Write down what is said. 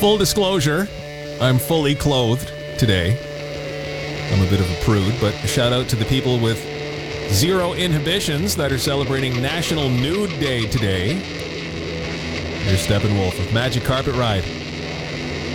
Full disclosure, I'm fully clothed today. I'm a bit of a prude, but a shout out to the people with zero inhibitions that are celebrating National Nude Day today. Here's Steppenwolf with Magic Carpet Ride.